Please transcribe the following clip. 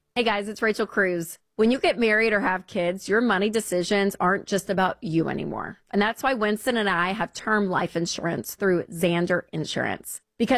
Hey guys, it's Rachel Cruz. When you get married or have kids, your money decisions aren't just about you anymore. And that's why Winston and I have term life insurance through Xander Insurance.